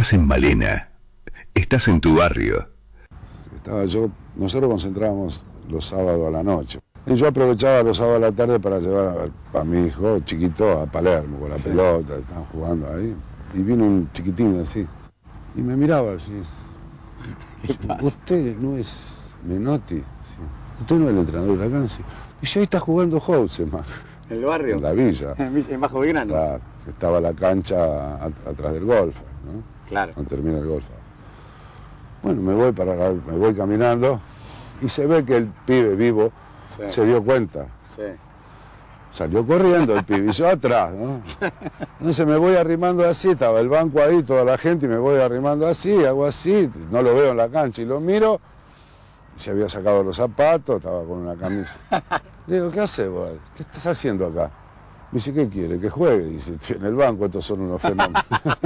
estás en Malena, estás en tu barrio. Nosotros concentrábamos los sábados a la noche. Y yo aprovechaba los sábados a la tarde para llevar a mi hijo chiquito a Palermo con la pelota, estaban jugando ahí. Y vino un chiquitín así, y me miraba así. Usted no es Menotti, sí. Usted no es el entrenador de la cancha. Y yo ahí está jugando Houseman. ¿En el barrio? En la villa. En Bajo Belgrano. Claro, estaba la cancha atrás del golf, ¿no? Claro. Cuando termina el golf. Bueno, me voy caminando y se ve que el pibe vivo se dio cuenta. Sí. Salió corriendo el pibe y yo atrás, ¿no? Entonces me voy arrimando así, estaba el banco ahí, toda la gente, y me voy arrimando así, hago así, no lo veo en la cancha y lo miro, se había sacado los zapatos, estaba con una camisa. Le digo, ¿qué haces vos? ¿Qué estás haciendo acá? Me dice, ¿qué quiere? Que juegue. Dice, en el banco estos son unos fenómenos.